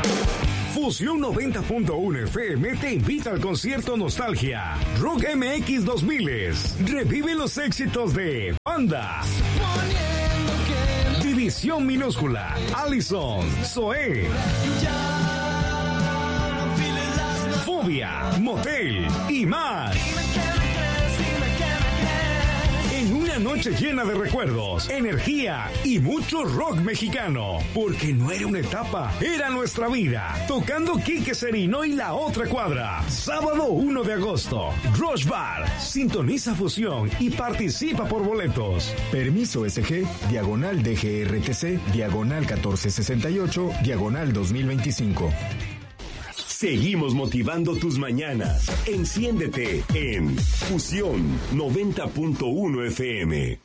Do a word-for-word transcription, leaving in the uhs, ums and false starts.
Fusión noventa punto uno F M te invita al concierto Nostalgia Rock M X dos mil. Revive los éxitos de Panda, División Minúscula, Allison, Zoé, Fobia, Motel y más. En una noche llena de recuerdos, energía y mucho rock mexicano. Porque no era una etapa, era nuestra vida. Tocando Quique Serino y La Otra Cuadra. Sábado uno de agosto. Rush Bar. Sintoniza Fusión y participa por boletos. Permiso S G, diagonal D G R T C, diagonal catorce sesenta y ocho, diagonal dos mil veinticinco. Seguimos motivando tus mañanas. Enciéndete en Fusión noventa punto uno F M.